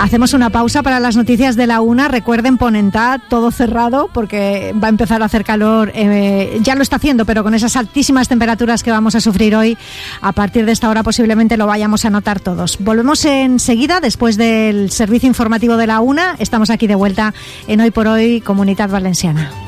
Hacemos una pausa para las noticias de la 1. Recuerden, Ponentá, todo cerrado porque va a empezar a hacer calor. Ya lo está haciendo, pero con esas altísimas temperaturas que vamos a sufrir hoy, a partir de esta hora posiblemente lo vayamos a notar todos. Volvemos enseguida, después del servicio informativo de la 1. Estamos aquí de vuelta en Hoy por Hoy, Comunitat Valenciana.